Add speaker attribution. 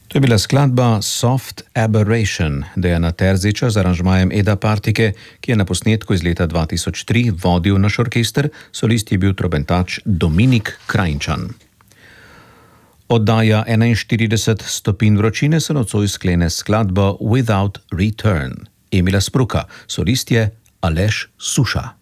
Speaker 1: To je bila skladba Soft Aberration Dejana Terziča z aranžmajem Eda Partike, ki je na posnetku iz leta 2003 vodil naš orkester, solist je bil trobentač Dominik Krajnčan. Oddaja 41 stopinj vročine se nocoj sklene skladbo Without Return. Emila Spruka, solist je Aleš Suša.